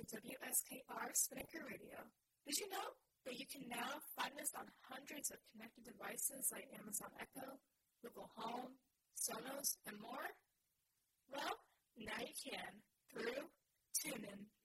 WSKR Spinnaker Radio. Did you know that you can now find us on hundreds of connected devices like Amazon Echo, Google Home, Sonos, and more? Well, now you can through TuneIn.